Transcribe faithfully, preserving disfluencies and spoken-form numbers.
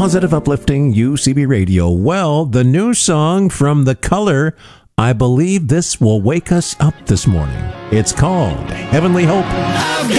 positive, uplifting U C B Radio. Well, the new song from The Color, I believe this will wake us up this morning. It's called Heavenly Hope.